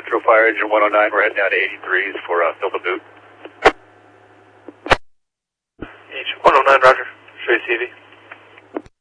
Metro Fire Engine 109, we're heading down to 83s for fill the boot. H109, roger. Show you CV.